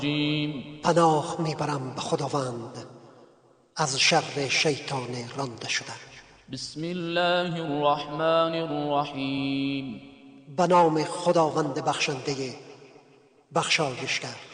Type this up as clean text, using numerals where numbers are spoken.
پناه میبرم به خداوند از شر شیطان رانده شده. بسم الله الرحمن الرحیم. به نام خداوند بخشنده بخشایشگر.